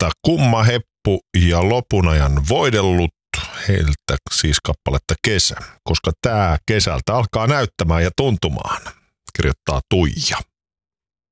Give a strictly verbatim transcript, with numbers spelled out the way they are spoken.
kappaletta Kumma heppu ja lopun ajan voidellut. Heiltä siis kappaletta Kesä, koska tää kesältä alkaa näyttämään ja tuntumaan, kirjoittaa Tuija.